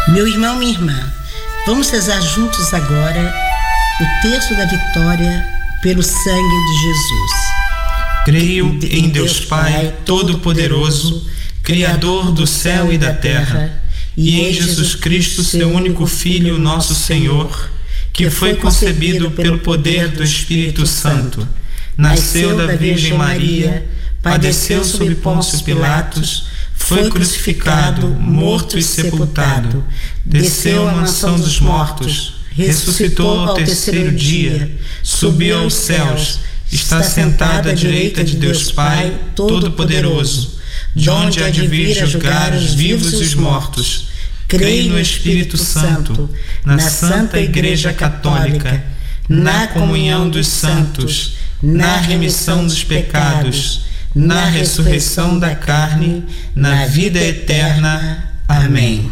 Meu irmão, minha irmã, vamos rezar juntos agora o terço da vitória pelo sangue de Jesus. Creio em Deus Pai Todo-Poderoso, Criador do céu e da terra, e em Jesus Cristo, seu único Filho, nosso Senhor, que foi concebido pelo poder do Espírito Santo, nasceu da Virgem Maria, padeceu sob Pôncio Pilatos, foi crucificado, morto e sepultado, desceu à mansão dos mortos, ressuscitou ao terceiro dia, subiu aos céus, está sentado à direita de Deus Pai Todo-Poderoso, de onde há de vir julgar os vivos e os mortos. Creio no Espírito Santo, na Santa Igreja Católica, na comunhão dos santos, na remissão dos pecados, na ressurreição da carne, na vida eterna. Amém.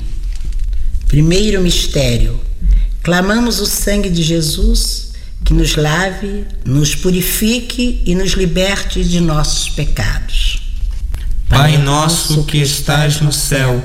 Primeiro mistério. Clamamos o sangue de Jesus que nos lave, nos purifique e nos liberte de nossos pecados. Pai nosso que estais no céu,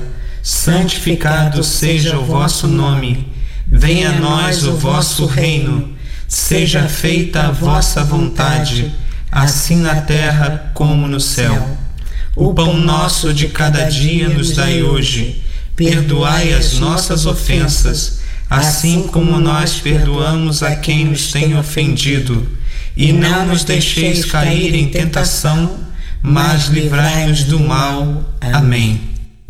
santificado seja o vosso nome. Venha a nós o vosso reino. Seja feita a vossa vontade, assim na terra como no céu. O pão nosso de cada dia nos dai hoje. Perdoai as nossas ofensas, assim como nós perdoamos a quem nos tem ofendido. E não nos deixeis cair em tentação, mas livrai-nos do mal. Amém.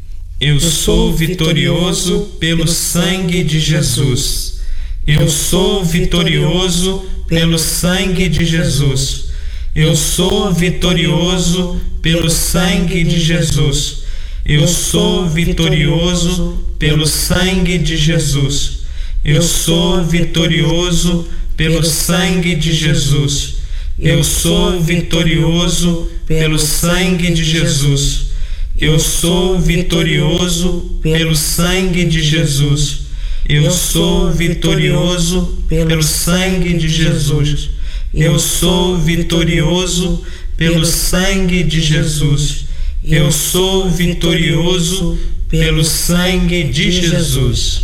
Eu sou vitorioso pelo sangue de Jesus. Eu sou vitorioso pelo sangue de Jesus. Eu sou vitorioso pelo sangue de Jesus. Eu sou vitorioso pelo sangue de Jesus. Eu sou vitorioso pelo sangue de Jesus. Eu sou vitorioso pelo sangue de Jesus. Eu sou vitorioso pelo sangue de Jesus. Eu sou vitorioso pelo sangue de Jesus. Eu sou vitorioso pelo sangue de Jesus. Eu sou vitorioso pelo sangue de Jesus.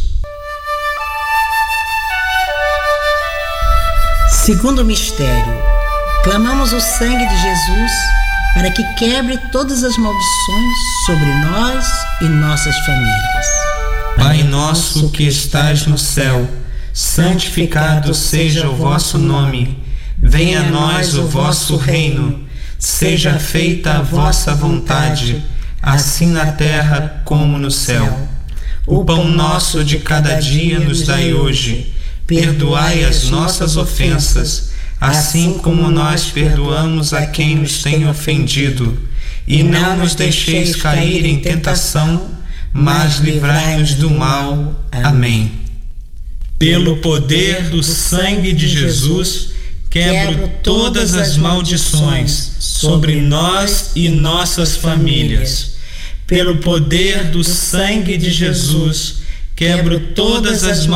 Segundo mistério. Clamamos o sangue de Jesus para que quebre todas as maldições sobre nós e nossas famílias. Pai nosso que estais no céu, santificado seja o vosso nome. Venha a nós o vosso reino. Seja feita a vossa vontade, assim na terra como no céu. O pão nosso de cada dia nos dai hoje. Perdoai as nossas ofensas, assim como nós perdoamos a quem nos tem ofendido. E não nos deixeis cair em tentação, mas livrai-nos do mal. Amém. Pelo poder do sangue de Jesus, quebro todas as maldições sobre nós e nossas famílias. Pelo poder do sangue de Jesus, quebro todas as maldições